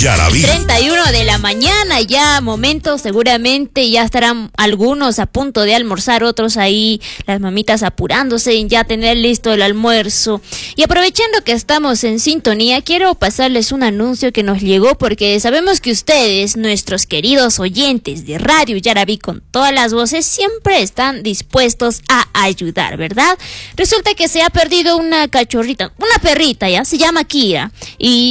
Yaraví. 31 de la mañana, ya momentos, seguramente ya estarán algunos a punto de almorzar, otros ahí, las mamitas apurándose en ya tener listo el almuerzo. Y aprovechando que estamos en sintonía, quiero pasarles un anuncio que nos llegó porque sabemos que ustedes, nuestros queridos oyentes de Radio Yaraví con todas las voces, siempre están dispuestos a ayudar, ¿verdad? Resulta que se ha perdido una cachorrita, una perrita ya, se llama Kira, y